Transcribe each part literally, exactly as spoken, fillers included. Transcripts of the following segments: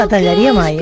la tallaria mai.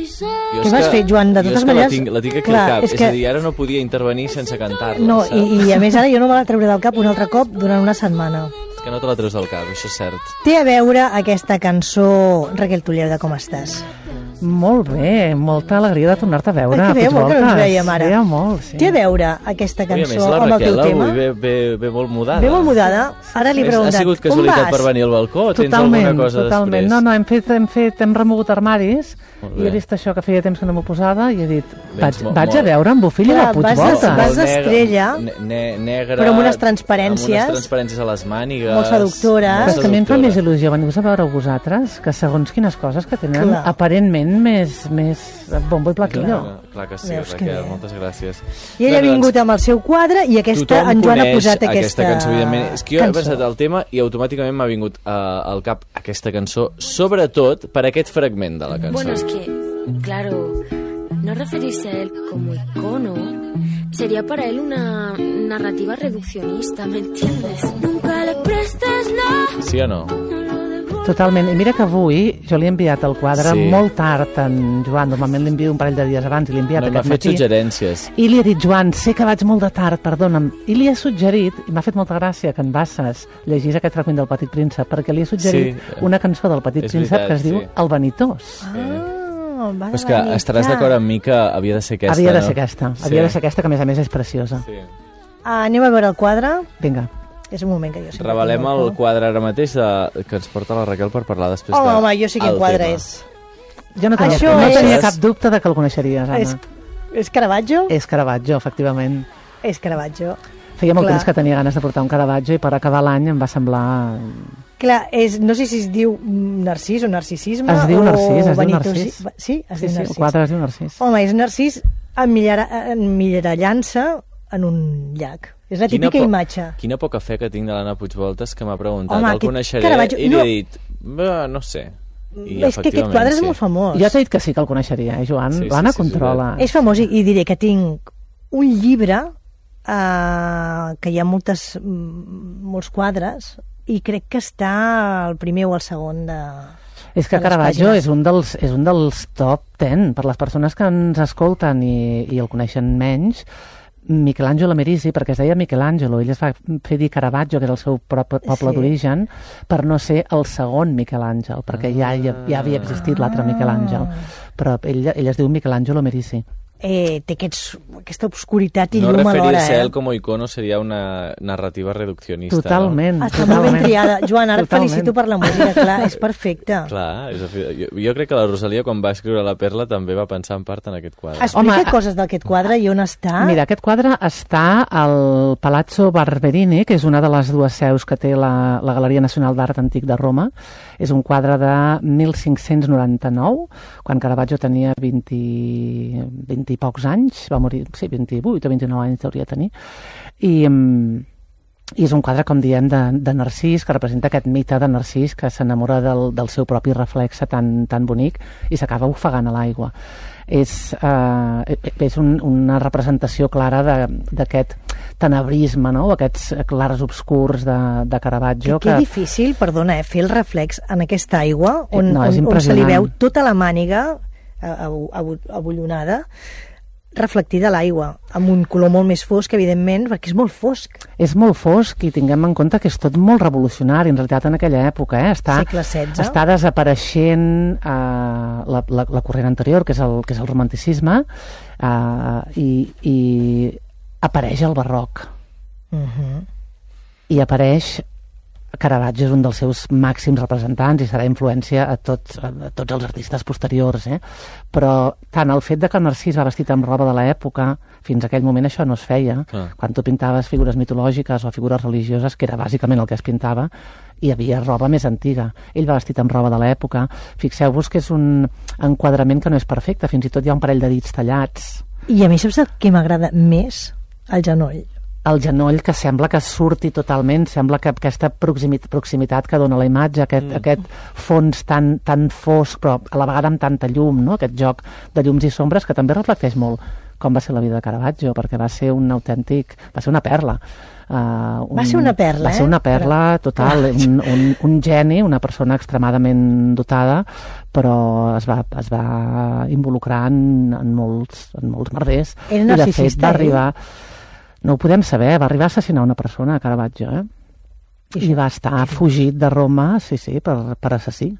Què vas fer, Joan? De totes maneres... La tinc, la tinc aquí clar, al cap, és, és que... a dir, ara no podia intervenir sense cantar-la. No, i, i a més ara jo no me la trauré del cap un altre cop durant una setmana. És que no te la treus del cap, això és cert. Té a veure aquesta cançó, Raquel Tulleda, com estàs? Molt bé, molta alegria de tornar-te a veure. Ai, que feia molt que no ens veiem ara. Feia molt, sí. Té a veure aquesta cançó Ui, amb el teu Raquel, tema? Ve, ve, ve molt mudada. Ve molt mudada. Ara li he preguntat, ha sigut casualitat per venir al balcó o tens totalment, alguna cosa totalment. després? No, no, hem fet, hem fet, hem remogut armaris i he vist això que feia temps que no m'ho posava i he dit, vaig, molt, vaig molt... a veure amb Bufilla de Puigvolta. Vas d'estrella, ne negre, però amb unes transparències, amb unes transparències a les mànigues, molt seductores. Però és que a mi em fa més il·lusió venir-vos a veure vosaltres que segons quines coses que tenen clar. Aparentment més, més bombo i plaquillo. Clar, clar que sí, Veus Raquel, que moltes gràcies. I ell ha vingut amb el seu quadre i aquesta, en Joan ha posat aquesta, aquesta cançó, evidentment. És que jo cançó. he pensat el tema i automàticament m'ha vingut uh, al cap aquesta cançó, sobretot per aquest fragment de la cançó. Bueno, es que, claro, no referirse a él como icono sería para él una narrativa reduccionista, ¿me entiendes? Nunca le prestes la... Sí o no? Totalment, i mira que avui jo li he enviat el quadre sí. molt tard en Joan, normalment l'envio un parell de dies abans i l'he enviat no, aquest matí. M'ha fet suggerències. I li he dit, Joan, sé que vaig molt de tard, perdona'm. I li he suggerit, i m'ha fet molta gràcia que en Bassas llegís aquest fragment del Petit Príncep, perquè li he suggerit sí. una cançó del Petit Príncep veritat, que es diu sí. El Vanitós. Ah, va Però és que estaràs d'acord amb mi que havia de ser aquesta, havia de no? ser aquesta, sí. havia de ser aquesta, que a més a més és preciosa. Sí. Ah, anem a veure el quadre. Vinga. És un moment que jo... Revelem el quadre ara mateix de, que ens porta la Raquel per parlar després oh, de... Home, jo sé quin quadre tema. és. Jo no tenia, no és... tenia cap dubte de que el coneixeries, Anna. És, és Caravaggio? És Caravaggio, efectivament. És Caravaggio. Feia molt Clar. temps que tenia ganes de portar un Caravaggio i per acabar l'any em va semblar... Clar, és, no sé si es diu Narcís o Narcisisme es diu o Narcís, es diu Narcís. Narcís. Sí, es sí, diu sí, Narcís. El quadre es diu Narcís. Home, és Narcís emmirallant-se en un llac. És la típica quina imatge. Quina poca fe que tinc de l'Anna Puigvoltes, que m'ha preguntat, Home, el coneixeré, Caravaggio, i li no. he dit, no sé. I és que aquest quadre sí. és molt famós. Jo t'he dit que sí que el coneixeria, eh, Joan? Sí, L'Anna sí, sí, controla. Sí, és famós i, i diré que tinc un llibre eh, que hi ha moltes, molts quadres i crec que està el primer o el segon de... És que Caravaggio és un, dels, és un dels top ten per les persones que ens escolten i, i el coneixen menys. Michelangelo Merisi, perquè es deia Michelangelo, ell es va fer dir Caravaggio, que és el seu propi poble sí. d'origen, per no ser el segon Michelangelo, perquè ja, ja, ja havia existit l'altre Michelangelo, però ell, ell es diu Michelangelo Merisi. Eh, té aquests, aquesta obscuritat i no llum alhora. No referir-se eh? a ell com a icono seria una narrativa reduccionista. Totalment. No? Està totalment. molt ben triada. Joan, ara totalment. et felicito per la música, clar, és perfecte. Clar, és, jo, jo crec que la Rosalia, quan va escriure La Perla, també va pensar en part en aquest quadre. Explica Home, coses d'aquest quadre i on està. Mira, aquest quadre està al Palazzo Barberini, que és una de les dues seus que té la, la Galeria Nacional d'Art Antic de Roma. És un quadre de mil cinc-cents noranta-nou, quan Caravaggio tenia vint, vint i pocs anys, va morir, sí, vint-i-vuit o vint-i-nou anys hauria de tenir, i, i és un quadre, com diem, de, de Narcís, que representa aquest mite de Narcís que s'enamora del, del seu propi reflexe tan, tan bonic i s'acaba ofegant a l'aigua. És, eh, és un, una representació clara d'aquest tenebrisme, no? Aquests clars obscurs de, de Caravaggio. Que, que, que difícil, perdona, eh, fer el reflex en aquesta aigua on, no, on, on se li veu tota la màniga abollonada reflectida a l'aigua, amb un color molt més fosc, evidentment, perquè és molt fosc. És molt fosc i tinguem en compte que és tot molt revolucionari, en realitat, en aquella època. Eh? Està, segle setze. Està desapareixent eh, la, la, la corrent anterior, que és el, que és el romanticisme, eh, i, i apareix el barroc. Uh-huh. I apareix... Caravaggio és un dels seus màxims representants i serà influència a tots, a tots els artistes posteriors, eh? Però tant el fet de que Narcís va vestit amb roba de l'època, fins a aquell moment això no es feia. Ah. Quan tu pintaves figures mitològiques o figures religioses, que era bàsicament el que es pintava, hi havia roba més antiga. Ell va vestit amb roba de l'època. Fixeu-vos que és un enquadrament que no és perfecte, fins i tot hi ha un parell de dits tallats. I a mi saps el que m'agrada més? El genoll. El genoll, que sembla que surti totalment, sembla que aquesta proximitat, proximitat que dona la imatge, aquest, mm. aquest fons tan, tan fosc, però a la vegada amb tanta llum, no? Aquest joc de llums i sombres que també reflecteix molt com va ser la vida de Caravaggio, perquè va ser un autèntic, va ser una perla. Uh, un, va ser una perla, va eh? ser una perla total, un, un, un geni, una persona extremadament dotada, però es va, es va involucrar en, en, molts, en molts merders. Era narcisista, narcisista, i de fet va arribar, no ho podem saber, va arribar a assassinar una persona, Caravaggio, eh? I va estar fugit de Roma, sí, sí, per, per assassí.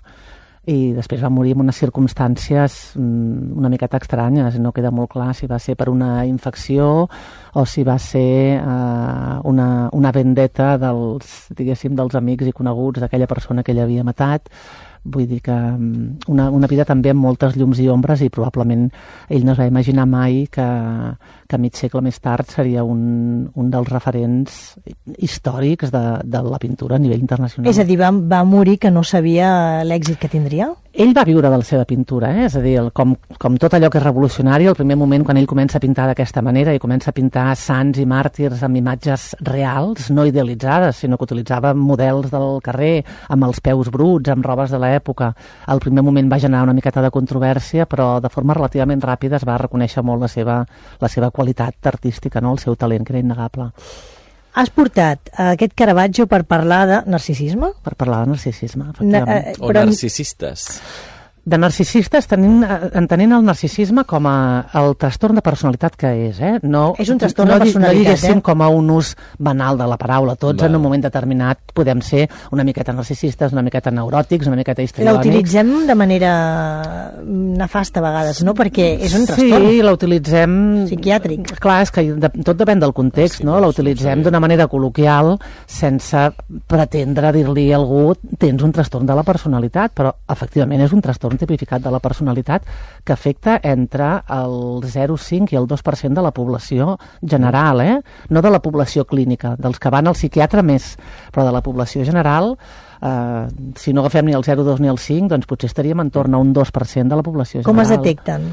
I després va morir en unes circumstàncies una miqueta estranyes, no queda molt clar si va ser per una infecció o si va ser eh, una, una vendetta dels, diguéssim, dels amics i coneguts d'aquella persona que ell havia matat. Vull dir que una, una vida també amb moltes llums i ombres, i probablement ell no es va imaginar mai que, que mig segle més tard seria un, un dels referents històrics de, de la pintura a nivell internacional. És a dir, va, va morir que no sabia l'èxit que tindria? Ell va viure de la seva pintura, eh? És a dir, el, com, com tot allò que és revolucionari, el primer moment quan ell comença a pintar d'aquesta manera i comença a pintar sants i màrtirs amb imatges reals, no idealitzades, sinó que utilitzava models del carrer amb els peus bruts, amb robes de l'època. Al primer moment va generar una miqueta de controvèrsia, però de forma relativament ràpida es va reconèixer molt la seva, la seva qualitat artística, no? El seu talent, que era innegable. Has portat aquest Caravaggio per parlar de narcisisme? Per parlar de narcisisme, efectivament. Na, eh, o però... narcisistes. De narcisistes, tenint, entenent el narcisisme com a el trastorn de personalitat que és, eh? No, és un trastorn no, de personalitat, no diguéssim eh? com a un ús banal de la paraula. Tots, Val. En un moment determinat, podem ser una miqueta narcisistes, una miqueta neuròtics, una miqueta histriònics. La utilitzem de manera nefasta a vegades, no? Perquè és un trastorn. Sí, la utilitzem... psiquiàtric. Clar, és que de, tot depèn del context, sí, no? La utilitzem sí. d'una manera col·loquial, sense pretendre dir-li a algú tens un trastorn de la personalitat, però efectivament és un trastorn tipificat de la personalitat que afecta entre el zero coma cinc i el dos per cent de la població general, eh? No de la població clínica, dels que van al psiquiatre més, però de la població general, eh, si no agafem ni el zero coma dos ni el cinc, doncs potser estaríem en torn a un dos per cent de la població general. Com es detecten?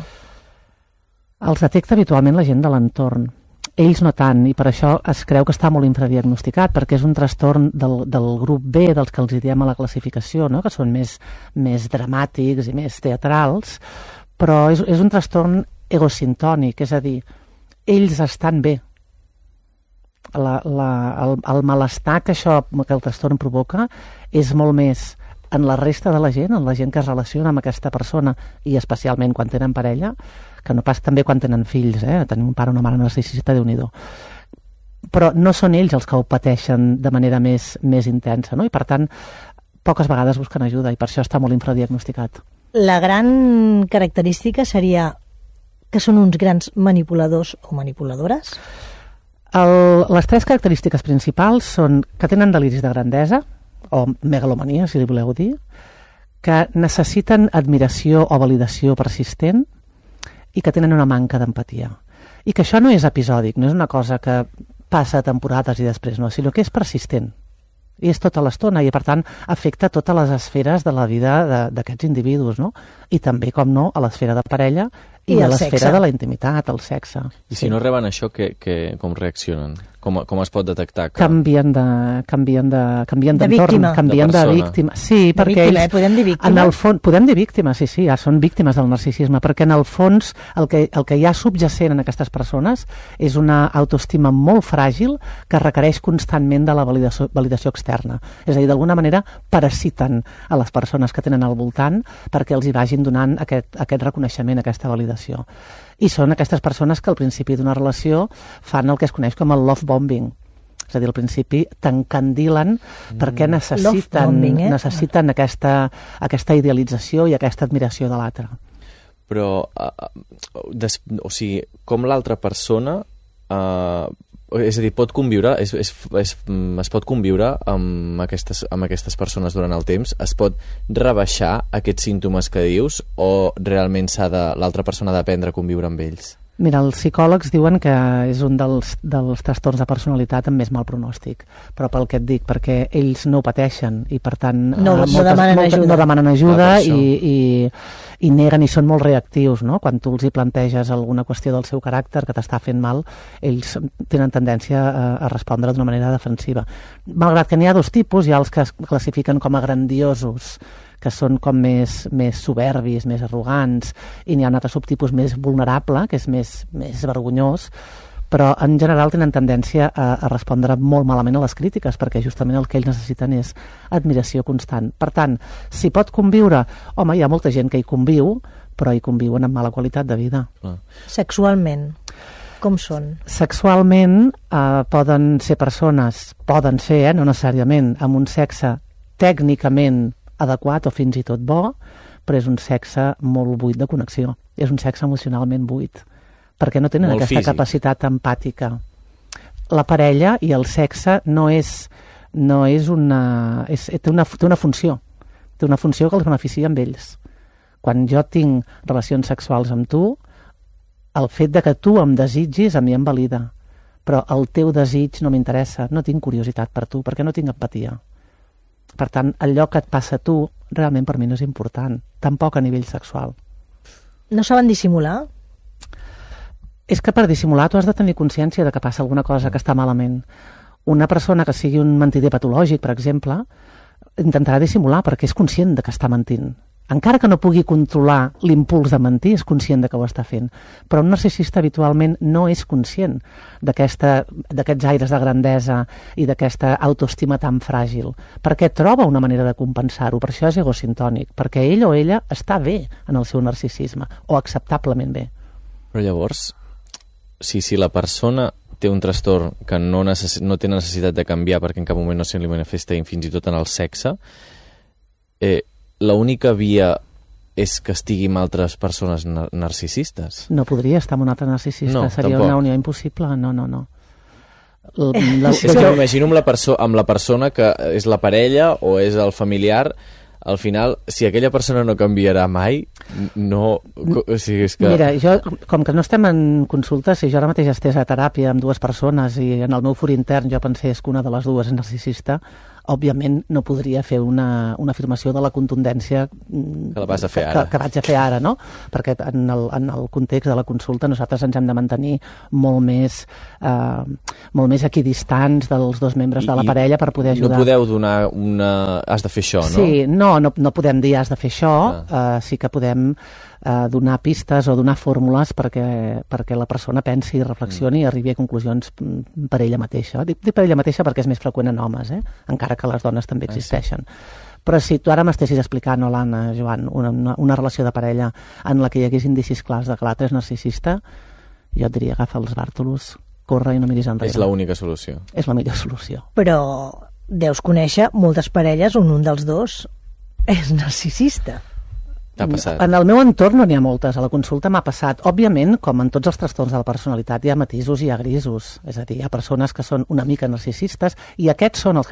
Els detecta habitualment la gent de l'entorn. Ells no tant, i per això es creu que està molt infradiagnosticat, perquè és un trastorn del, del grup B, dels que els hi diem a la classificació, no? Que són més, més dramàtics i més teatrals, però és, és un trastorn egocintònic, és a dir, ells estan bé. La, la, el, el malestar que això, que el trastorn provoca, és molt més en la resta de la gent, en la gent que es relaciona amb aquesta persona, i especialment quan tenen parella, que no pas també quan tenen fills, eh? Tenir un pare o una mare narcisista, Déu-n'hi-do. Però no són ells els que ho pateixen de manera més, més intensa, no? I per tant, poques vegades busquen ajuda, i per això està molt infradiagnosticat. La gran característica seria que són uns grans manipuladors o manipuladores? El, les tres característiques principals són que tenen deliris de grandesa, o megalomania, si li voleu dir, que necessiten admiració o validació persistent, i que tenen una manca d'empatia. I que això no és episòdic, no és una cosa que passa temporades i després no, sinó que és persistent. I és tota l'estona, i per tant afecta totes les esferes de la vida d'aquests individus, no? I també, com no, a l'esfera de parella i, I a l'esfera de la intimitat, el sexe. I si sí. no reben això, que, que, com reaccionen? Com, com es pot detectar? Que... Canvien de canvien de canvien de d'entorn, víctima. canvien de, de víctima. Sí, de perquè víctima, ells, eh? Podem dir víctima? En el fons, podem dir víctima, sí, sí, ja són víctimes del narcisisme, perquè en el fons el que, el que hi ha subjacent en aquestes persones és una autoestima molt fràgil que requereix constantment de la validació, validació externa. És a dir, d'alguna manera parasiten a les persones que tenen al voltant perquè els hi vagin donant aquest, aquest reconeixement, aquesta validació. I són aquestes persones que al principi d'una relació fan el que es coneix com el love bombing. És a dir, al principi t'encandilen mm. perquè necessiten, bombing, eh? necessiten aquesta, aquesta idealització i aquesta admiració de l'altre. Però, uh, des, o sigui, com l'altra persona... Uh, és a dir, pot conviure, es, es, es, es pot conviure amb aquestes, amb aquestes persones durant el temps? Es pot rebaixar aquests símptomes que dius, o realment s'ha de, l'altra persona ha d'aprendre a conviure amb ells? Mira, els psicòlegs diuen que és un dels, dels trastorns de personalitat amb més mal pronòstic, però pel que et dic, perquè ells no ho pateixen i per tant no, moltes, no demanen moltes, ajuda, no demanen ajuda ah, i, i, i neguen i són molt reactius, no? Quan tu els hi planteges alguna qüestió del seu caràcter que t'està fent mal, ells tenen tendència a, a respondre d'una manera defensiva. Malgrat que n'hi ha dos tipus, hi ha els que es classifiquen com a grandiosos, que són com més, més soberbis, més arrogants, i n'hi ha un altre subtipus més vulnerable, que és més, més vergonyós, però en general tenen tendència a, a respondre molt malament a les crítiques, perquè justament el que ells necessiten és admiració constant. Per tant, si pot conviure, home, hi ha molta gent que hi conviu, però hi conviuen amb mala qualitat de vida. Ah. Sexualment, com són? Sexualment eh, poden ser persones, poden ser, eh, no necessàriament, amb un sexe tècnicament adequat o fins i tot bo, però és un sexe molt buit de connexió. És un sexe emocionalment buit, perquè no tenen molt aquesta físic. capacitat empàtica. La parella i el sexe no és, no és una... És, té, una té una funció. Té una funció que els beneficia amb ells. Quan jo tinc relacions sexuals amb tu, el fet de que tu em desitgis a mi em valida, però el teu desig no m'interessa, no tinc curiositat per tu, perquè no tinc empatia. Per tant, allò que et passa a tu realment per mi no és important, tampoc a nivell sexual. No saben dissimular? És que per dissimular tu has de tenir consciència de que passa alguna cosa que està malament. Una persona que sigui un mentider patològic, per exemple, intentarà dissimular perquè és conscient de que està mentint. Encara que no pugui controlar l'impuls de mentir, és conscient de que ho està fent. Però un narcisista habitualment no és conscient d'aquests aires de grandesa i d'aquesta autoestima tan fràgil, perquè troba una manera de compensar-ho, per això és egocintònic, perquè ell o ella està bé en el seu narcisisme, o acceptablement bé. Però llavors, si, si la persona té un trastorn que no, necess no té necessitat de canviar perquè en cap moment no se li manifesta i fins i tot en el sexe, eh, l'única via és que estigui amb altres persones nar narcisistes. No podria estar amb un altre narcisista, no, seria tampoc. Una unió impossible, no, no, no. La, la, és que m'imagino amb, la amb la persona que és la parella o és el familiar. Al final, si aquella persona no canviarà mai, no... O sigui, és que... Mira, jo, com que no estem en consulta, si jo ara mateix estés a teràpia amb dues persones i en el meu fur intern jo pensés que una de les dues és narcisista, òbviament no podria fer una, una afirmació de la contundència que la vas a fer ara. Que, que vaig a fer ara, no? Perquè en el, en el context de la consulta nosaltres ens hem de mantenir molt més, eh, molt més equidistants dels dos membres I, de la parella per poder ajudar. No podeu donar una... Has de fer això, no? Sí, no, no, no podem dir has de fer això, ah. eh, sí que podem eh, donar pistes o donar fórmules perquè, perquè la persona pensi i reflexioni mm. i arribi a conclusions per ella mateixa. Dic, dic per ella mateixa perquè és més freqüent en homes, eh? Encara que les dones també existeixen. Ah, sí. Però si tu ara m'estessis explicant, Olana, Joan, una, una, una relació de parella en la que hi hagués indicis clars de que l'altre és narcisista, jo et diria agafa els bàrtolos, corre i no miris enrere. És l'única solució. És la millor solució. Però deus conèixer moltes parelles on un dels dos és narcisista. T'ha passat? En el meu entorn no n'hi ha moltes, a la consulta m'ha passat. Òbviament, com en tots els trastorns de la personalitat, hi ha matisos i hi ha grisos. És a dir, hi ha persones que són una mica narcisistes i aquests són els